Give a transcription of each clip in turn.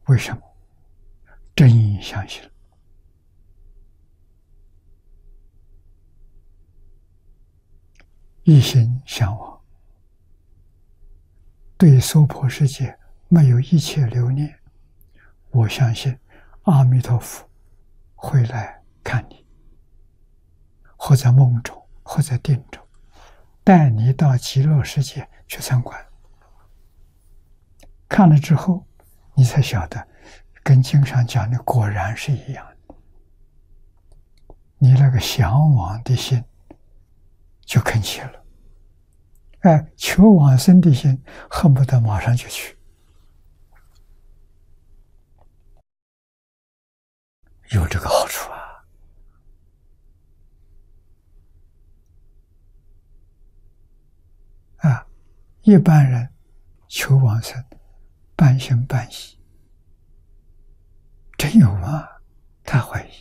为什么？真相信，一心向往，对娑婆世界没有一切留念。我相信阿弥陀佛会来看你，或在梦中，或在定中，带你到极乐世界去参观。看了之后，你才晓得，跟经上讲的果然是一样的。你那个向往的心就肯起了，求往生的心恨不得马上就去。有这个好处一般人求往生半信半疑，真有吗？他怀疑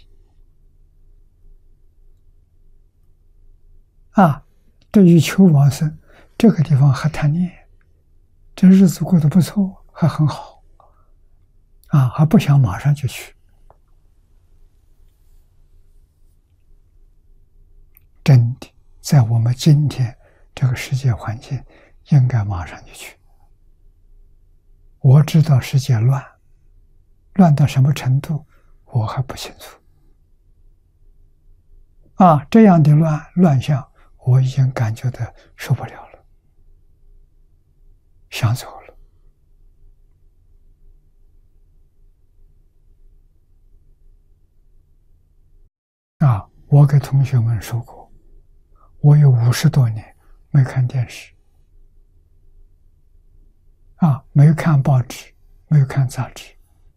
对于求往生这个地方还贪念，这日子过得不错，还很好还不想马上就去。真的，在我们今天这个世界环境，应该马上就去。我知道世界乱，乱到什么程度，我还不清楚。这样的乱象，我已经感觉到受不了了，想走了。我给同学们说过，我有50多年没看电视，没有看报纸，没有看杂志，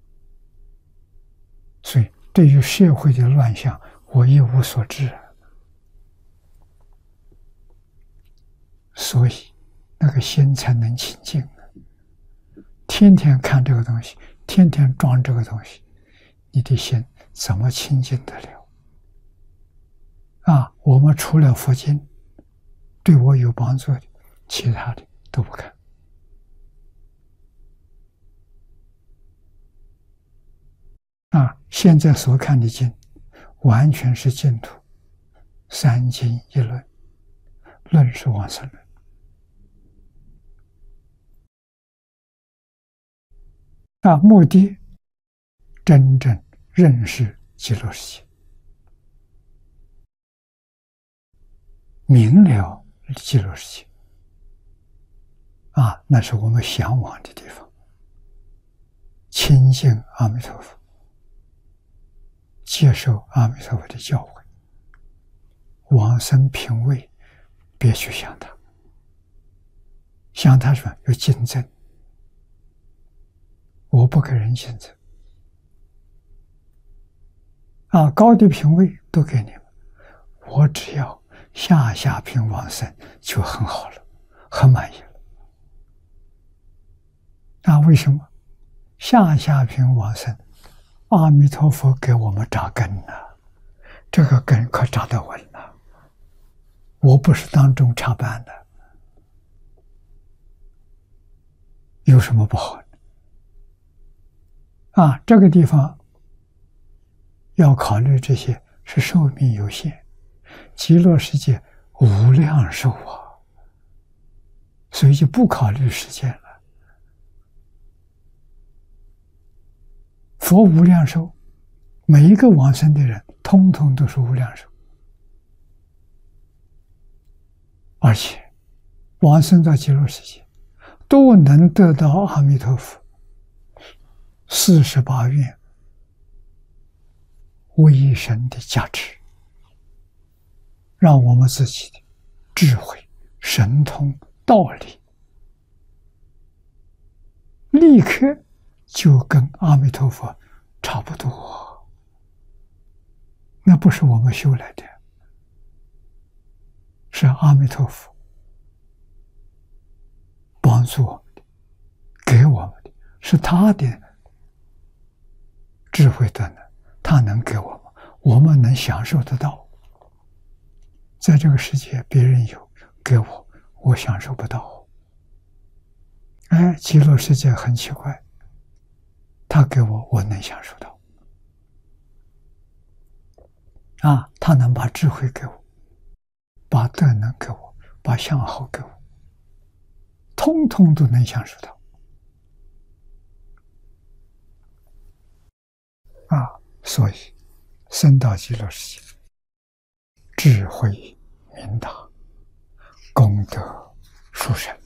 所以对于社会的乱象，我一无所知。所以那个心才能清净。天天看这个东西，天天装这个东西，你的心怎么清净得了？我们除了佛经对我有帮助的，其他的都不看。现在所看的经，完全是净土三经一论，论是往生论。目的真正认识极乐世界，明了极乐世界那是我们向往的地方。亲近阿弥陀佛，接受阿弥陀佛的教诲，往生品位，别去想他，想他说有竞争，我不给人竞争高的品位都给你们，我只要下品往生就很好了，很满意了。为什么下品往生？阿弥陀佛给我们扎根了，这个根可扎得稳了。我不是当中插班的，有什么不好的？这个地方要考虑这些是寿命有限，极乐世界无量寿所以就不考虑时间了。佛无量寿，每一个往生的人通通都是无量寿，而且往生到极乐世界都能得到阿弥陀佛48愿威神的加持，让我们自己的智慧、神通、道理立刻就跟阿弥陀佛差不多，那不是我们修来的，是阿弥陀佛帮助我们的，给我们的，是他的智慧的呢，他能给我们，我们能享受得到。在这个世界，别人有给我，我享受不到。极乐世界很奇怪， 他给我，我能享受到。他能把智慧给我，把德能给我，把相好给我，通通都能享受到。所以僧道极乐世界，智慧明达，功德殊胜。